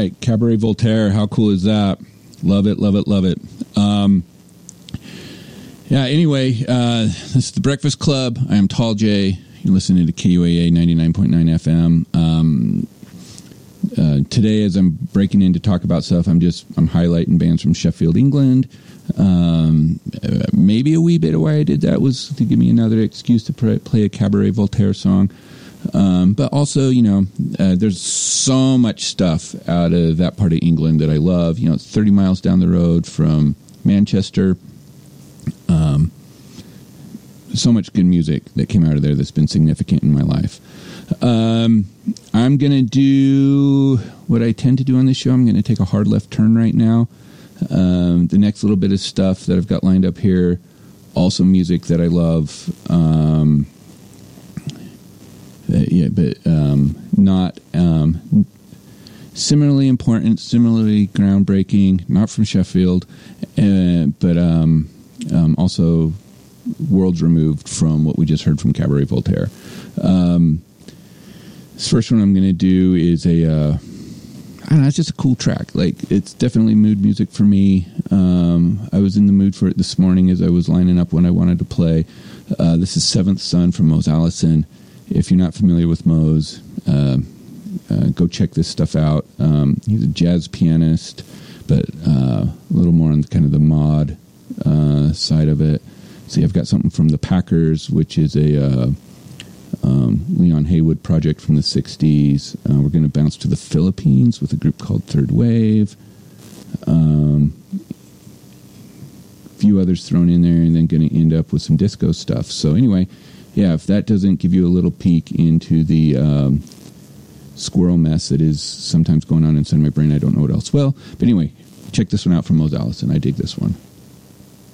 right. Cabaret Voltaire. How cool is that? Love it, love it, love it. Anyway, this is The Breakfast Club. I am Tall J. You're listening to KUAA 99.9 FM. Today, as I'm breaking in to talk about stuff, I'm highlighting bands from Sheffield, England. Maybe a wee bit of why I did that was to give me another excuse to play a Cabaret Voltaire song. But also, there's so much stuff out of that part of England that I love. It's 30 miles down the road from Manchester. So much good music that came out of there that's been significant in my life. I'm going to do what I tend to do on this show. I'm going to take a hard left turn right now. The next little bit of stuff that I've got lined up here, also music that I love. Not similarly important, similarly groundbreaking, not from Sheffield, but also worlds removed from what we just heard from Cabaret Voltaire. This first one I'm going to do is it's just a cool track. Like, it's definitely mood music for me. I was in the mood for it this morning as I was lining up when I wanted to play. This is Seventh Son from Mose Allison. If you're not familiar with Mose, go check this stuff out. He's a jazz pianist, but a little more on kind of the mod side of it. See, I've got something from the Packers, which is a Leon Haywood project from the 60s. We're going to bounce to the Philippines with a group called Third Wave. A few others thrown in there, and then going to end up with some disco stuff. So anyway, if that doesn't give you a little peek into the squirrel mess that is sometimes going on inside my brain, I don't know what else will. But anyway, check this one out from Mose Allison. I dig this one.